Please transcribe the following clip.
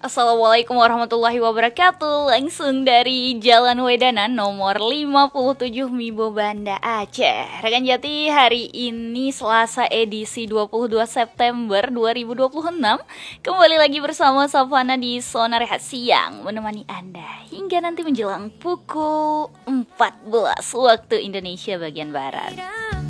Assalamualaikum warahmatullahi wabarakatuh. Langsung dari Jalan Wedanan nomor 57 Mibo Banda Aceh. Rekan Jati, hari ini Selasa edisi 22 September 2026. Kembali lagi bersama Savana di Zona Rehat Siang, menemani Anda hingga nanti menjelang pukul 14 waktu Indonesia bagian Barat.